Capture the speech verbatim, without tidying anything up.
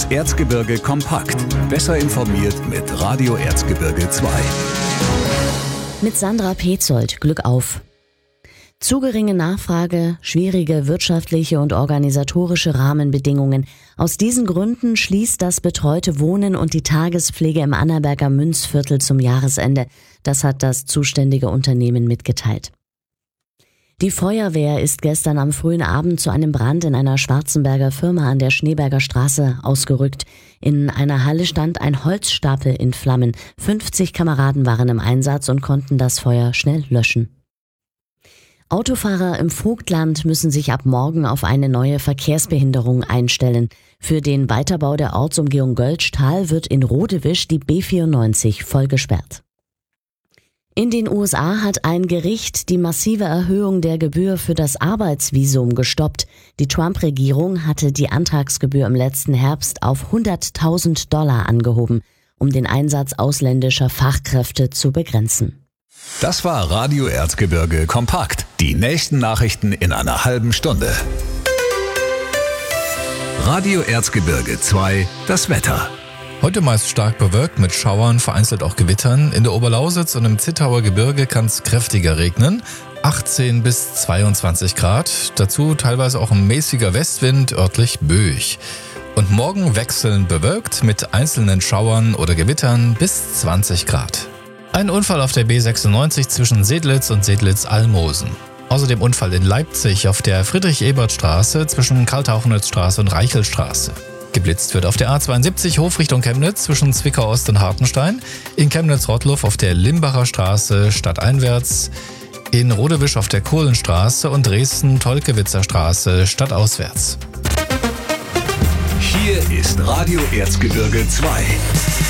Das Erzgebirge kompakt. Besser informiert mit Radio Erzgebirge zwei. Mit Sandra Petzold. Glück auf. Zu geringe Nachfrage, schwierige wirtschaftliche und organisatorische Rahmenbedingungen. Aus diesen Gründen schließt das betreute Wohnen und die Tagespflege im Annaberger Münzviertel zum Jahresende. Das hat das zuständige Unternehmen mitgeteilt. Die Feuerwehr ist gestern am frühen Abend zu einem Brand in einer Schwarzenberger Firma an der Schneeberger Straße ausgerückt. In einer Halle stand ein Holzstapel in Flammen. fünfzig Kameraden waren im Einsatz und konnten das Feuer schnell löschen. Autofahrer im Vogtland müssen sich ab morgen auf eine neue Verkehrsbehinderung einstellen. Für den Weiterbau der Ortsumgehung Göltzschtal wird in Rodewisch die B vierundneunzig voll gesperrt. In den U S A hat ein Gericht die massive Erhöhung der Gebühr für das Arbeitsvisum gestoppt. Die Trump-Regierung hatte die Antragsgebühr im letzten Herbst auf hunderttausend Dollar angehoben, um den Einsatz ausländischer Fachkräfte zu begrenzen. Das war Radio Erzgebirge kompakt. Die nächsten Nachrichten in einer halben Stunde. Radio Erzgebirge zwei, das Wetter. Heute meist stark bewölkt mit Schauern, vereinzelt auch Gewittern. In der Oberlausitz und im Zittauer Gebirge kann es kräftiger regnen. achtzehn bis zweiundzwanzig Grad. Dazu teilweise auch ein mäßiger Westwind, örtlich böig. Und morgen wechselnd bewölkt mit einzelnen Schauern oder Gewittern bis zwanzig Grad. Ein Unfall auf der B sechsundneunzig zwischen Sedlitz und Sedlitz-Almosen. Außerdem Unfall in Leipzig auf der Friedrich-Ebert-Straße zwischen Karl-Tauchnitz-Straße und Reichelstraße. Geblitzt wird auf der A zweiundsiebzig Hof Richtung Chemnitz zwischen Zwickau-Ost und Hartenstein, in Chemnitz-Rottluff auf der Limbacher Straße stadteinwärts, in Rodewisch auf der Kohlenstraße und Dresden-Tolkewitzer Straße stadtauswärts. Hier ist Radio Erzgebirge zwei.